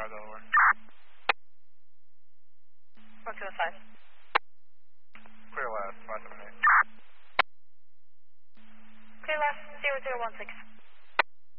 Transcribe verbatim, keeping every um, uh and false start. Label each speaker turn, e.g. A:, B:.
A: five, Delaware.
B: one two five.
A: Clear last, five seven eight.
B: Clear last, zero zero one six.